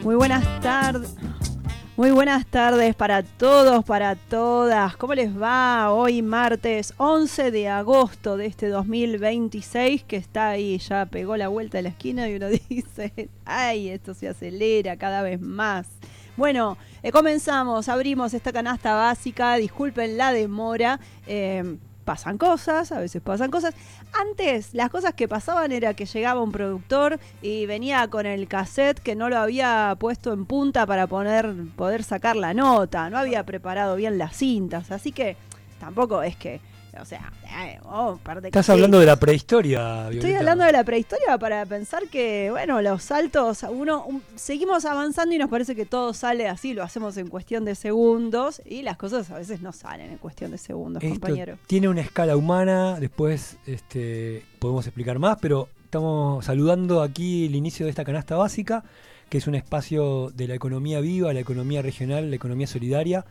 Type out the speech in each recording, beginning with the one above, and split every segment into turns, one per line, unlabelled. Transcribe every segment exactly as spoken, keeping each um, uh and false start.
Muy buenas tardes. Muy buenas tardes para todos, para todas. ¿Cómo les va? Hoy martes once de agosto de este dos mil veintiséis, que está ahí, ya pegó la vuelta de la esquina y uno dice, ay, esto se acelera cada vez más. Bueno, eh, comenzamos, abrimos esta canasta básica, disculpen la demora, eh, pasan cosas, a veces pasan cosas. Antes las cosas que pasaban era que llegaba un productor y venía con el cassette que no lo había puesto en punta para poner, poder sacar la nota, no había preparado bien las cintas, así que tampoco es que, o sea, eh, oh, parte
Estás
que
hablando
sí.
de la prehistoria, Violeta.
Estoy hablando de la prehistoria para pensar que, bueno, los saltos, uno um, seguimos avanzando y nos parece que todo sale así, lo hacemos en cuestión de segundos y las cosas a veces no salen en cuestión de segundos,
Esto
compañero.
tiene una escala humana, después este, podemos explicar más, pero estamos saludando aquí el inicio de esta canasta básica, que es un espacio de la economía viva, la economía regional, la economía solidaria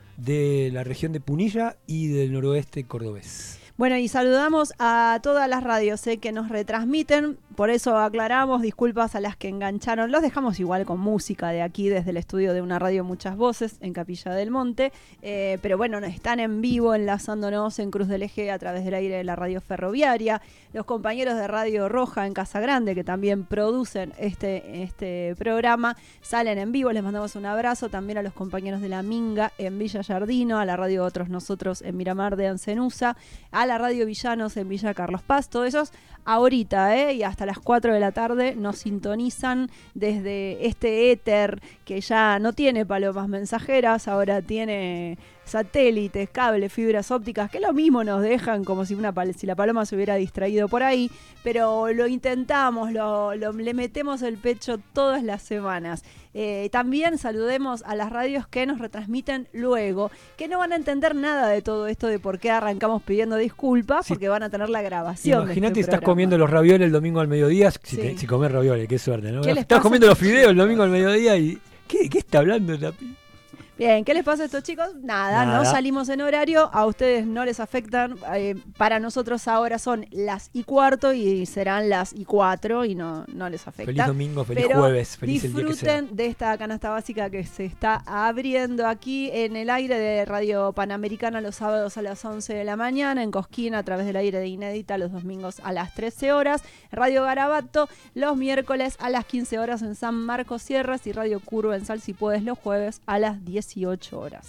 de la región de Punilla y del noroeste cordobés.
Bueno, y saludamos a todas las radios eh, que nos retransmiten, por eso aclaramos, disculpas a las que engancharon, los dejamos igual con música de aquí desde el estudio de una radio Muchas Voces en Capilla del Monte, eh, pero bueno, están en vivo enlazándonos en Cruz del Eje a través del aire de la radio ferroviaria, los compañeros de Radio Roja en Casa Grande que también producen este, este programa, salen en vivo, les mandamos un abrazo, también a los compañeros de La Minga en Villa Yardino, a la radio Otros Nosotros en Miramar de Ancenusa, a la radio Villanos en Villa Carlos Paz, todos esos ahorita, ¿eh? Y hasta las cuatro de la tarde nos sintonizan desde este éter que ya no tiene palomas mensajeras, ahora tiene satélites, cables, fibras ópticas, que lo mismo nos dejan como si, una pal- si la paloma se hubiera distraído por ahí, pero lo intentamos, lo, lo, le metemos el pecho todas las semanas. Eh, también saludemos a las radios que nos retransmiten luego, que no van a entender nada de todo esto de por qué arrancamos pidiendo disculpas, sí, porque van a tener la grabación.
Imagínate,
de este
estás
programa.
comiendo los ravioles el domingo al mediodía, si,
Sí.
te, si comes ravioles, qué suerte, ¿no?
¿Qué les
Estás
pasa
comiendo
a
los
estos
fideos el
chicos?
domingo al mediodía y... ¿Qué, qué está hablando la pi-
Bien, ¿qué les pasa a estos chicos? Nada,
Nada.
no salimos en horario, a ustedes no les afectan, eh, para nosotros ahora son las y cuarto y serán las y cuatro y no, no les afecta.
Feliz domingo, feliz
Pero
jueves, feliz el día que sea.
disfruten de esta canasta básica que se está abriendo aquí en el aire de Radio Panamericana los sábados a las once de la mañana, en Cosquín a través del aire de Inédita los domingos a las trece horas, Radio Garabato los miércoles a las quince horas en San Marcos Sierras y Radio Curva en Sal si puedes los jueves a las dieciocho horas.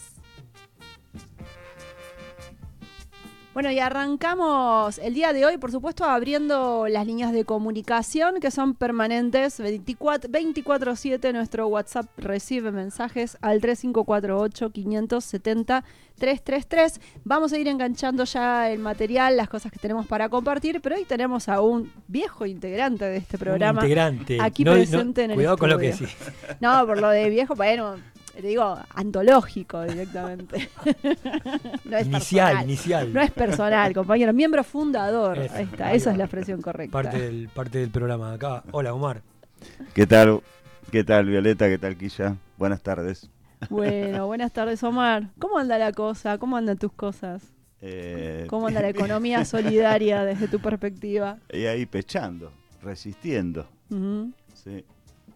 Bueno, y arrancamos el día de hoy, por supuesto, abriendo las líneas de comunicación que son permanentes, veinticuatro siete, nuestro WhatsApp recibe mensajes al tres cinco cuatro ocho, cinco siete cero, tres tres tres. Vamos a ir enganchando ya el material, las cosas que tenemos para compartir, pero hoy tenemos a un viejo integrante de este programa.
Un integrante.
Aquí
No,
presente
no,
en el
cuidado
estudio.
con lo que decís.
No, por lo de viejo, bueno... Le digo, antológico directamente. No es
Inicial,
personal.
inicial.
No es personal, compañero. Miembro fundador.
Eso,
Ahí está,
ahí
esa
va.
es la expresión correcta.
Parte del, parte del programa acá. Hola, Omar.
¿Qué tal? ¿Qué tal, Violeta? ¿Qué tal, Quilla? Buenas tardes.
Bueno, buenas tardes, Omar. ¿Cómo anda la cosa? ¿Cómo andan tus cosas?
Eh,
¿Cómo anda la economía solidaria desde tu perspectiva?
Y ahí pechando, resistiendo.
Uh-huh.
Sí.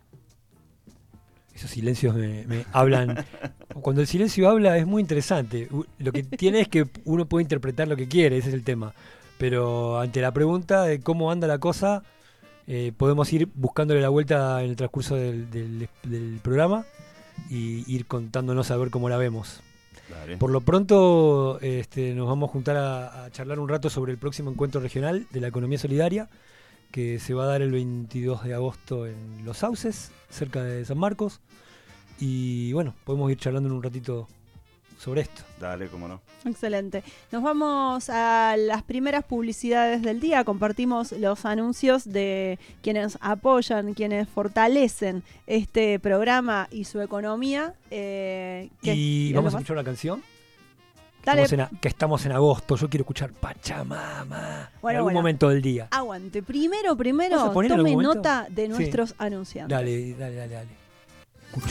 Esos silencios me, me hablan. Cuando el silencio habla es muy interesante. Lo que tiene es que uno puede interpretar lo que quiere, ese es el tema. Pero ante la pregunta de cómo anda la cosa, eh, podemos ir buscándole la vuelta en el transcurso del, del, del programa y ir contándonos a ver cómo la vemos.
Dale.
Por lo pronto este, nos vamos a juntar a, a charlar un rato sobre el próximo encuentro regional de la economía solidaria, que se va a dar el veintidós de agosto en Los Sauces, cerca de San Marcos. Y bueno, podemos ir charlando en un ratito sobre esto.
Dale, cómo no.
Excelente. Nos vamos a las primeras publicidades del día. Compartimos los anuncios de quienes apoyan, quienes fortalecen este programa y su economía. Eh, ¿qué?
Y
¿Y
vamos
algo
a
más?
escuchar una canción.
Dale.
Estamos en a- que estamos en agosto. Yo quiero escuchar Pachamama.
Bueno,
en algún
bueno.
momento del día.
Aguante. Primero,
¿Vas
primero,
a poner en
tome
algún momento?
nota de
Sí.
nuestros anunciantes.
Dale, dale, dale, dale. Escucho.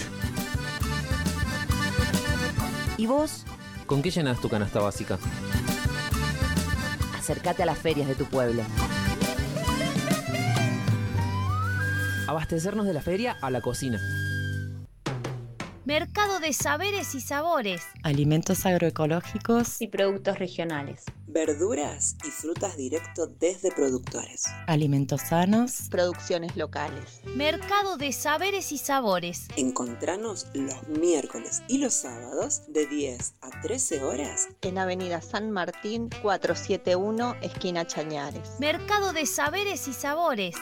¿Y vos? ¿Con qué llenas tu canasta básica? Acércate a las ferias de tu pueblo. Abastecernos de la feria a la cocina.
Mercado de saberes y sabores.
Alimentos agroecológicos
y productos regionales.
Verduras y frutas directo desde productores.
Alimentos sanos.
Producciones locales.
Mercado de saberes y sabores.
Encontranos los miércoles y los sábados de diez a trece horas
en Avenida San Martín cuatrocientos setenta y uno, esquina Chañares.
Mercado de saberes y sabores.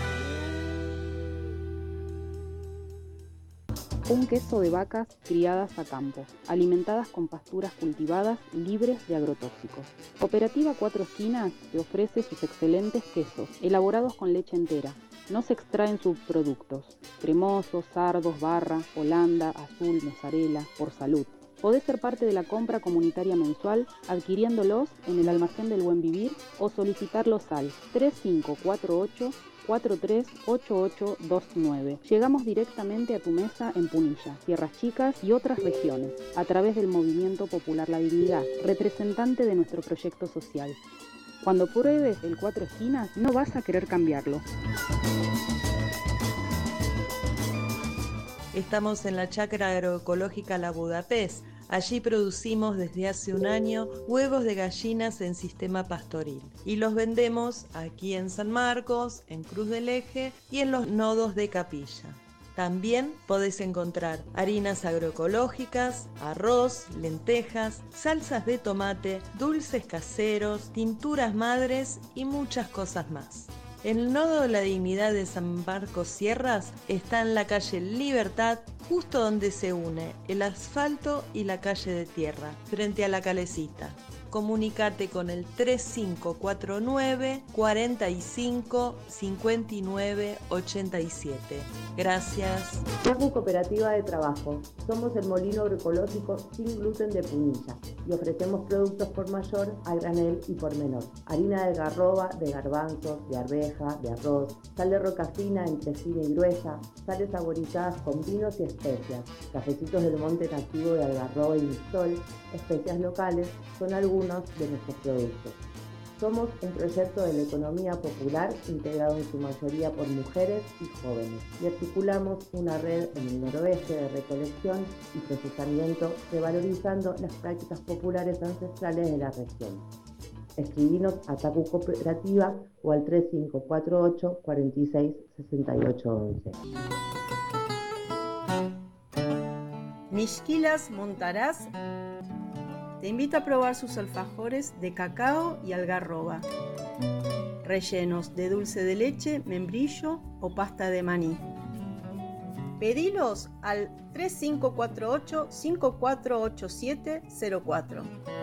Un queso de vacas criadas a campo, alimentadas con pasturas cultivadas libres de agrotóxicos. Cooperativa Cuatro Esquinas te ofrece sus excelentes quesos, elaborados con leche entera. No se extraen subproductos, cremosos, sardos, barra, holanda, azul, mozzarella, por salud. Podés ser parte de la compra comunitaria mensual adquiriéndolos en el Almacén del Buen Vivir o solicitarlos al tres cinco cuatro ocho, cuatro tres ocho ocho dos nueve. Llegamos directamente a tu mesa en Punilla, Tierras Chicas y otras regiones, a través del Movimiento Popular La Dignidad, representante de nuestro proyecto social. Cuando pruebes el Cuatro Esquinas, no vas a querer cambiarlo.
Estamos en la chacra agroecológica La Budapest. Allí producimos desde hace un año huevos de gallinas en sistema pastoril y los vendemos aquí en San Marcos, en Cruz del Eje y en los nodos de Capilla. También podés encontrar harinas agroecológicas, arroz, lentejas, salsas de tomate, dulces caseros, tinturas madres y muchas cosas más. El nodo de la Dignidad de San Marcos Sierras está en la calle Libertad, justo donde se une el asfalto y la calle de tierra, frente a la calecita. Comunicate con el tres cinco cuatro nueve, cuatro cinco, cinco nueve ocho siete. Gracias.
Tacu Cooperativa de Trabajo. Somos el molino agroecológico sin gluten de Punilla y ofrecemos productos por mayor, a granel y por menor. Harina de algarroba, de garbanzos, de arveja, de arroz, sal de roca fina entre fina y gruesa, sales saborizadas con vinos y especias, cafecitos del monte nativo de algarroba y mistol, especias locales, son algunos de nuestros productos. Somos un proyecto de la economía popular integrado en su mayoría por mujeres y jóvenes y articulamos una red en el noroeste de recolección y procesamiento revalorizando las prácticas populares ancestrales de la región. Escribinos a Tacu Cooperativa o al tres cinco cuatro ocho, cuatro seis, seis ocho once.
Mixquilas Montaraz te invito a probar sus alfajores de cacao y algarroba, rellenos de dulce de leche, membrillo o pasta de maní. Pedilos al tres cinco cuatro ocho, cinco cuatro ocho siete cero cuatro.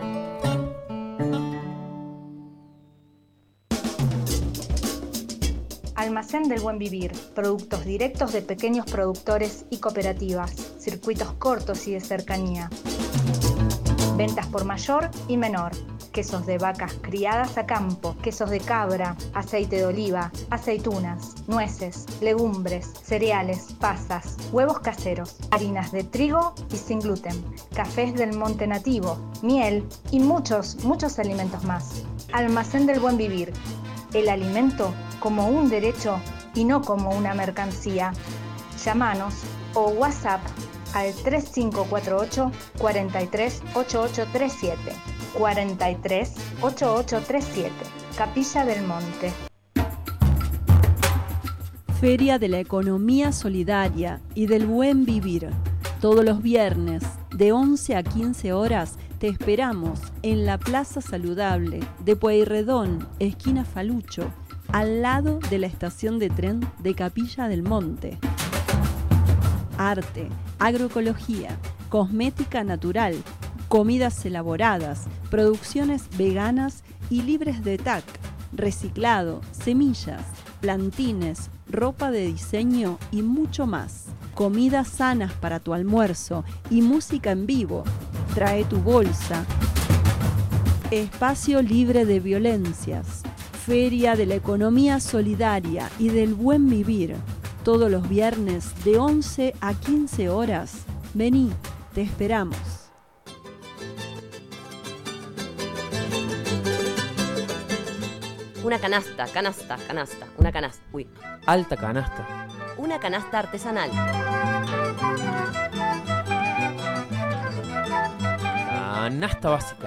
Almacén del Buen Vivir, productos directos de pequeños productores y cooperativas, circuitos cortos y de cercanía. Ventas por mayor y menor, quesos de vacas criadas a campo, quesos de cabra, aceite de oliva, aceitunas, nueces, legumbres, cereales, pasas, huevos caseros, harinas de trigo y sin gluten, cafés del monte nativo, miel y muchos, muchos alimentos más. Almacén del Buen Vivir, el alimento como un derecho y no como una mercancía. Llámanos o WhatsApp al tres cinco cuatro ocho, cuatro tres ocho ocho tres siete, cuatro tres ocho ocho tres siete, Capilla del Monte.
Feria de la Economía Solidaria y del Buen Vivir. Todos los viernes, de once a quince horas, te esperamos en la Plaza Saludable de Pueyrredón, esquina Falucho, al lado de la estación de tren de Capilla del Monte. Arte, agroecología, cosmética natural, comidas elaboradas, producciones veganas y libres de T A C, reciclado, semillas, plantines, ropa de diseño y mucho más. Comidas sanas para tu almuerzo y música en vivo. Trae tu bolsa. Espacio libre de violencias. Feria de la Economía Solidaria y del Buen Vivir. Todos los viernes de once a quince horas. Vení, te esperamos.
Una canasta, canasta, canasta, una canasta. Uy.
Alta canasta.
Una canasta artesanal.
canasta básica.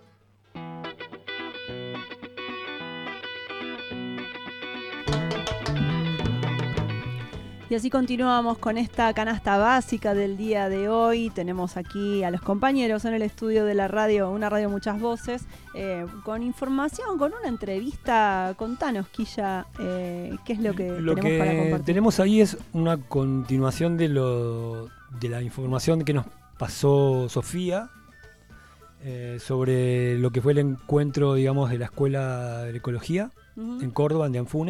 Y así continuamos con esta canasta básica del día de hoy. Tenemos aquí a los compañeros en el estudio de la radio, una radio Muchas Voces, eh, con información, con una entrevista. Contanos, Quilla, eh, qué es lo que
Lo
tenemos
que
para compartir.
tenemos ahí es una continuación de, lo, de la información que nos pasó Sofía eh, sobre lo que fue el encuentro, digamos, de la Escuela de Ecología
Ujú.
en Córdoba, en Dianfune.